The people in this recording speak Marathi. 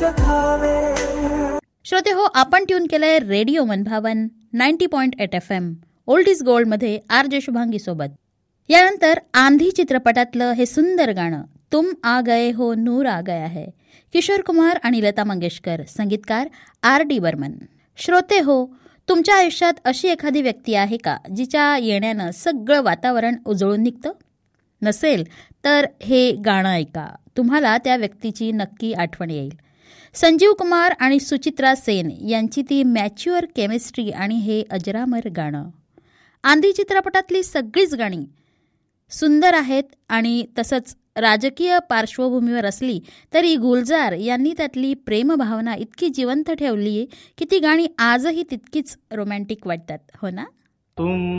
श्रोते हो, आपण ट्यून केलंय रेडिओ मनभावन 90.8 FM ओल्ड इज गोल्ड मध्ये आर.जे. शुभांगी सोबत. यानंतर आंधी चित्रपटातलं हे सुंदर गाणं तुम आ गए हो नूर आ गया है, किशोर कुमार आणि लता मंगेशकर, संगीतकार R.D. बर्मन. श्रोते हो, तुमच्या आयुष्यात अशी एखादी व्यक्ती आहे का जिच्या येण्यानं सगळं वातावरण उजळून निघतं? नसेल तर हे गाणं ऐका, तुम्हाला त्या व्यक्तीची नक्की आठवण येईल. संजीव कुमार आणि सुचित्रा सेन यांची ती मॅच्युअर केमिस्ट्री आणि हे अजरामर गाणं. आंधी चित्रपटातली सगळीच गाणी सुंदर आहेत आणि तसंच राजकीय पार्श्वभूमीवर असली तरी गुलजार यांनी त्यातली प्रेमभावना इतकी जिवंत ठेवली की ती गाणी आजही तितकीच रोमॅन्टिक वाटतात, हो ना?